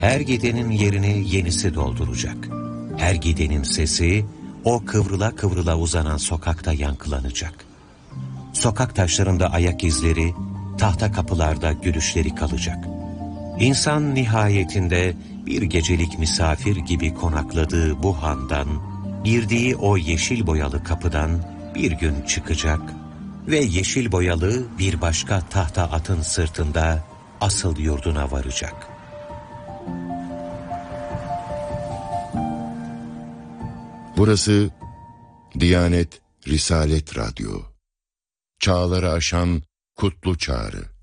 Her gidenin yerini yenisi dolduracak. Her gidenin sesi o kıvrıla kıvrıla uzanan sokakta yankılanacak. Sokak taşlarında ayak izleri, tahta kapılarda gülüşleri kalacak. İnsan nihayetinde bir gecelik misafir gibi konakladığı bu handan, girdiği o yeşil boyalı kapıdan bir gün çıkacak ve yeşil boyalı bir başka tahta atın sırtında asıl yurduna varacak. Burası Diyanet Risalet Radyo. Çağları aşan kutlu çağrı.